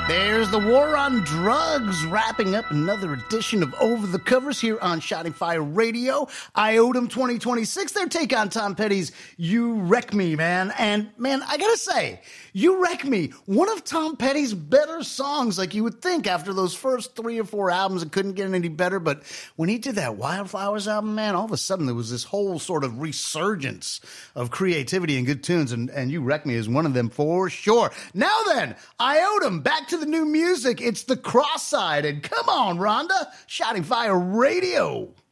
There's the war on drugs, wrapping up another edition of Over the Covers here on Shining Fire Radio. IOTM 2026, their take on Tom Petty's You Wreck Me, man. And, man, I gotta say, You Wreck Me, one of Tom Petty's better songs, like you would think after those first 3 or 4 albums, it couldn't get any better. But when he did that Wildflowers album, man, all of a sudden there was this whole sort of resurgence of creativity and good tunes. And You Wreck Me is one of them for sure. Now then, IOTM, back to the new music. It's The Cross Side. And come on, Rhonda, Shining Fire Radio.